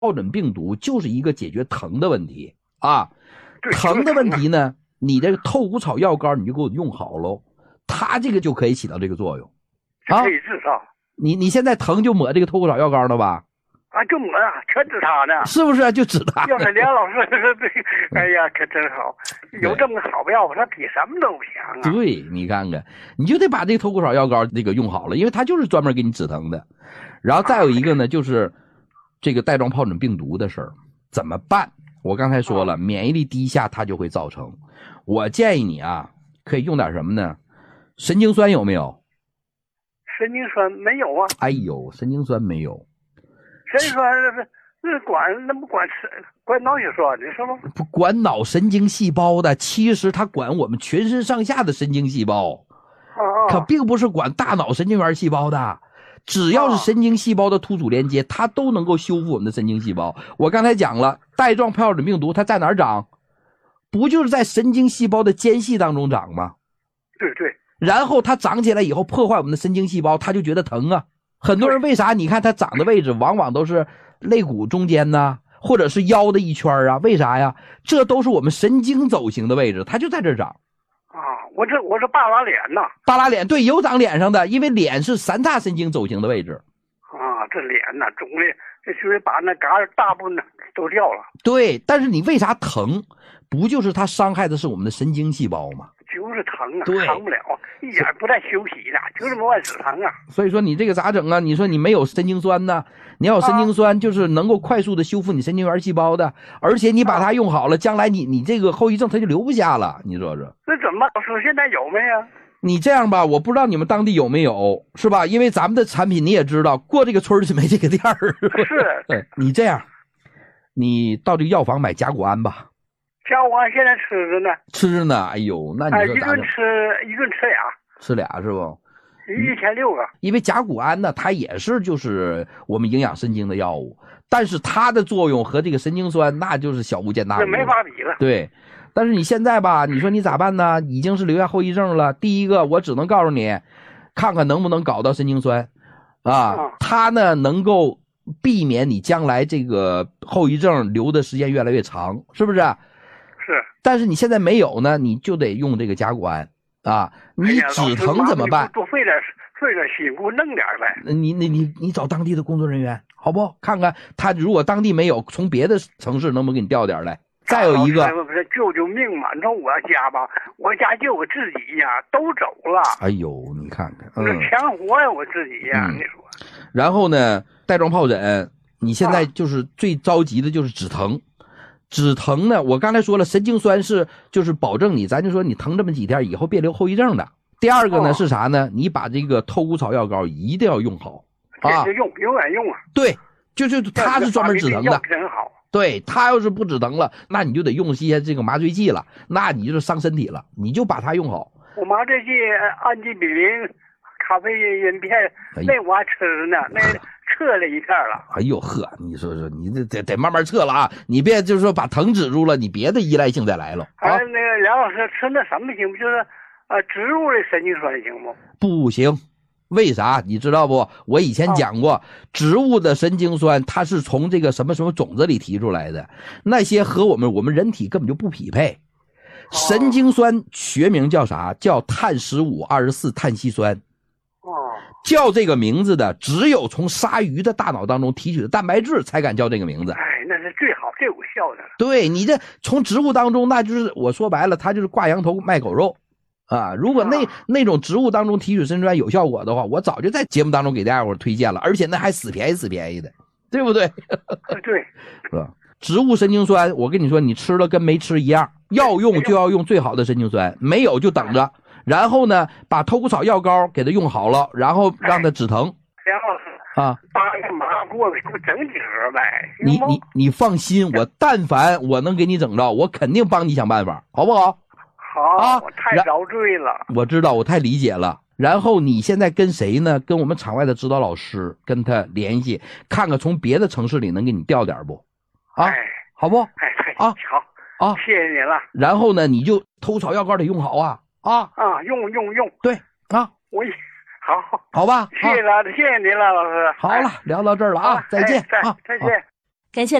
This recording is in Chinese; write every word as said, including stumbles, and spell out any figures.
疱疹病毒就是一个解决疼的问题啊。疼的问题呢，你这个透骨草药膏你就给我用好喽，它这个就可以起到这个作用啊。 可以治它。 你你现在疼就抹这个透骨草药膏了吧？ 啊，就抹啊，全治它呢。 是不是、啊、就治它？ 要是梁老师这，哎呀，可真好，有这么个好药，他比什么都强啊。 对，你看看，你就得把这个透骨草药膏这个用好了，因为它就是专门给你止疼的。然后再有一个呢，就是这个带状疱疹病毒的事儿怎么办？我刚才说了，免疫力低下它就会造成。我建议你啊，可以用点什么呢？神经酸有没有？ 神经酸没有啊。 哎呦，神经酸没有。 神经酸那那管那不管管脑血栓的是吗？ 不管脑神经细胞的，其实它管我们全身上下的神经细胞， 啊啊， 可并不是管大脑神经元细胞的。只要是神经细胞的突触连接，它都能够修复我们的神经细胞。我刚才讲了，带状疱疹病毒它在哪儿长？不就是在神经细胞的间隙当中长吗？ 对对。 然后它长起来以后破坏我们的神经细胞，它就觉得疼啊。很多人为啥？你看它长的位置往往都是肋骨中间呢，或者是腰的一圈啊？为啥呀？这都是我们神经走形的位置，它就在这儿长。 啊，我这我是扒拉脸呐， 扒拉脸，对，有长脸上的，因为脸是三叉神经走形的位置。 啊，这脸呐肿的，这就是把那嘎大部分都掉了。 对，但是你为啥疼？不就是它伤害的是我们的神经细胞吗？ 就是疼啊， 对， 扛不了，一点不带休息的，就这么往死疼啊。 所以说你这个咋整啊？你说你没有神经酸呢？你要有神经酸，就是能够快速的修复你神经元细胞的，而且你把它用好了，将来你你这个后遗症它就留不下了。你说说， 那怎么办？说现在有没有？ 你这样吧，我不知道你们当地有没有，是吧？因为咱们的产品你也知道，过这个村就没这个店儿。 是， 对，你这样，你到这个药房买甲钴胺吧。 甲钴胺现在吃着呢。 吃着呢，哎呦，那你说咋整？ 哎，一顿吃一顿吃俩。 吃俩是不？ 一天六个。 因为甲钴胺呢，它也是就是我们营养神经的药物，但是它的作用和这个神经酸那就是小巫见大巫， 这没法比了。 对，但是你现在吧，你说你咋办呢？已经是留下后遗症了。第一个，我只能告诉你，看看能不能搞到神经酸，啊，它呢能够避免你将来这个后遗症留的时间越来越长，是不是？ 是。 但是你现在没有呢，你就得用这个甲钴胺啊。你止疼怎么办？ 多费点费点心，给我弄点呗。 你你你你找当地的工作人员，好不？看看他如果当地没有，从别的城市能不能给你调点来？再有一个， 救救命嘛！你说我家吧，我家就我自己呀，都走了。 哎呦，你看看， 嗯，强活呀，我自己呀， 嗯、 你说。 然后呢，带状疱疹，你现在就是最着急的就是止疼。啊止疼呢，我刚才说了，神经酸是就是保证你，咱就说你疼这么几天以后别留后遗症的。第二个呢、哦、是啥呢？你把这个透骨草药膏一定要用好啊， 用永远用啊。 对，就是它是专门止疼的。 真好。 对，它要是不止疼了，那你就得用一些这个麻醉剂了，那你就是伤身体了。你就把它用好。 我麻醉剂氨基比林、咖啡因片，哎、那我还吃呢，那。撤了一片了。 哎呦呵，你说说，你这得得慢慢撤了啊！你别就是说把疼止住了，你别的依赖性再来了。 啊，那个梁老师吃那什么行不？就是呃植物的神经酸行不？ 不行，为啥？你知道不？我以前讲过，啊、植物的神经酸它是从这个什么什么种子里提出来的，那些和我们我们人体根本就不匹配。神经酸学名叫啥？叫碳十五二十四碳烯酸。叫这个名字的只有从鲨鱼的大脑当中提取的蛋白质才敢叫这个名字。 哎，那是最好最有效的了。 对，你这从植物当中，那就是我说白了，它就是挂羊头卖狗肉啊！如果那、啊、那种植物当中提取神经酸有效果的话，我早就在节目当中给大家伙推荐了，而且那还死便宜死便宜的，对不对？ 对， 是吧？植物神经酸，我跟你说，你吃了跟没吃一样，要用就要用最好的神经酸，没有就等着。然后呢，把透骨草药膏给它用好了，然后让它止疼。 梁老师啊， 八个麻给我给我整几盒呗。 你你你放心，我但凡我能给你整着，我肯定帮你想办法，好不好？ 好啊，我太遭罪了。 我知道，我太理解了。然后你现在跟谁呢？跟我们场外的指导老师跟他联系，看看从别的城市里能给你调点不？啊， 哎、 好不？ 哎， 啊， 好啊，谢谢你了。 然后呢，你就透骨草药膏得用好啊。啊啊，用用用， 对啊， 我好， 好吧， 谢谢了，谢谢您了，老师。 好了，聊到这儿了啊，再见啊，再见。 感谢。